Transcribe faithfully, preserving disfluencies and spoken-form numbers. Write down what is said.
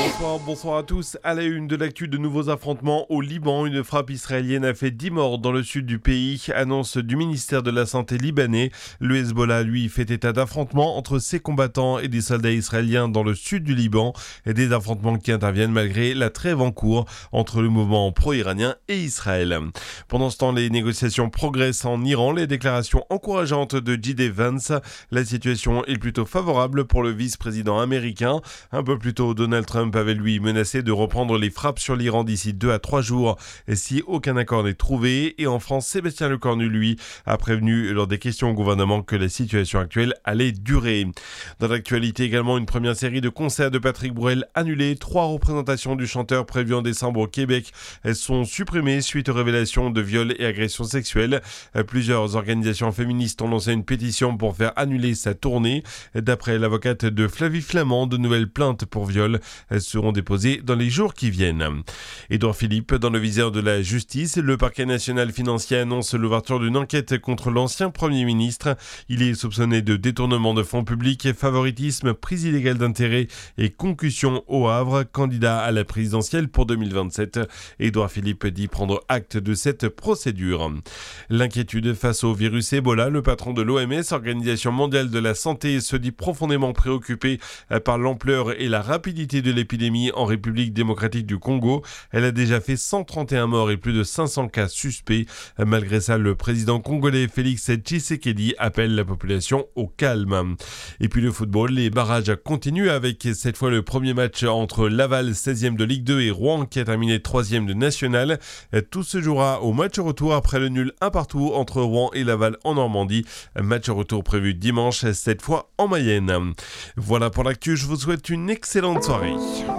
Bonsoir, bonsoir à tous. À la une de l'actu, de nouveaux affrontements au Liban. Une frappe israélienne a fait dix morts dans le sud du pays, annonce du ministère de la Santé libanais. Le Hezbollah, lui, fait état d'affrontements entre ses combattants et des soldats israéliens dans le sud du Liban. Et des affrontements qui interviennent malgré la trêve en cours entre le mouvement pro-iranien et Israël. Pendant ce temps, les négociations progressent en Iran. Les déclarations encourageantes de J D Vance. La situation est plutôt favorable pour le vice-président américain. Un peu plus tôt, Donald Trump avait lui menacé de reprendre les frappes sur l'Iran d'ici deux à trois jours si aucun accord n'est trouvé. Et en France, Sébastien Lecornu, lui, a prévenu lors des questions au gouvernement que la situation actuelle allait durer. Dans l'actualité également, une première série de concerts de Patrick Bruel annulée. Trois représentations du chanteur prévues en décembre au Québec. Elles sont supprimées suite aux révélations de viols et agressions sexuelles. Plusieurs organisations féministes ont lancé une pétition pour faire annuler sa tournée. D'après l'avocate de Flavie Flament, de nouvelles plaintes pour viol Elles seront déposées dans les jours qui viennent. Édouard Philippe, dans le viseur de la justice, le parquet national financier annonce l'ouverture d'une enquête contre l'ancien Premier ministre. Il est soupçonné de détournement de fonds publics, favoritisme, prise illégale d'intérêt et concussion au Havre, candidat à la présidentielle pour deux mille vingt-sept. Édouard Philippe dit prendre acte de cette procédure. L'inquiétude face au virus Ebola, le patron de l'O M S, Organisation mondiale de la santé, se dit profondément préoccupé par l'ampleur et la rapidité de l'épidémie en République démocratique du Congo. Elle a déjà fait cent trente et un morts et plus de cinq cents cas suspects. Malgré ça, le président congolais Félix Tshisekedi appelle la population au calme. Et puis le football, les barrages continuent avec cette fois le premier match entre Laval, seizième de Ligue deux, et Rouen qui a terminé troisième de National. Tout se jouera au match retour après le nul un partout entre Rouen et Laval en Normandie. Match retour prévu dimanche, cette fois en Mayenne. Voilà pour l'actu, je vous souhaite une excellente soirée.